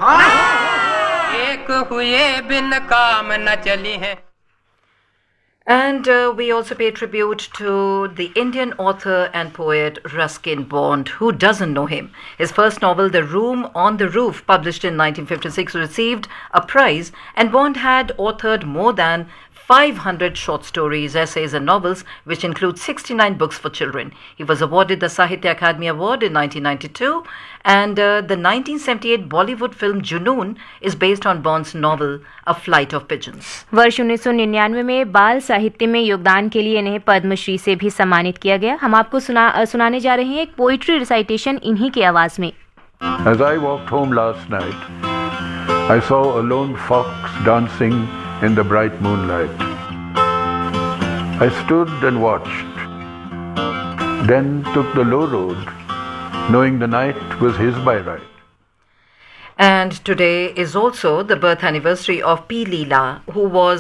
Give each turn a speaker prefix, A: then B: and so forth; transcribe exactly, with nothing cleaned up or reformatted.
A: एक हुए बिन काम न चली है.
B: And uh, we also pay tribute to the Indian author and poet Ruskin Bond. Who doesn't know him? His first novel, The Room on the Roof, published in nineteen fifty-six, received a prize, and Bond had authored more than five hundred short stories, essays and novels, which include sixty-nine books for children. He was awarded the Sahitya Akademi Award in nineteen ninety-two, and uh, the nineteen seventy-eight Bollywood film Junoon is based on Bond's novel A Flight of Pigeons.
C: वर्ष उन्नीस सौ निन्यानवे में बाल साहित्य में योगदान के लिए इन्हें पद्मश्री से भी सम्मानित किया गया. हम आपको सुना सुनाने जा रहे हैं एक पोइट्री रिसाइटेशन इन्हीं की आवाज में.
D: As I walked home last night, I saw a lone fox dancing in the bright moonlight. I stood and watched, then took the low road, knowing the night was his by right.
B: And today is also the birth anniversary of P. Leela, who was